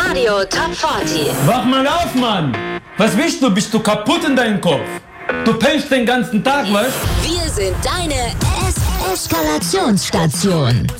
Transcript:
Radio Top 40. Wach mal auf, Mann! Was bist du? Bist du kaputt in deinem Kopf? Du pennst den ganzen Tag, was? Wir sind deine Eskalationsstation.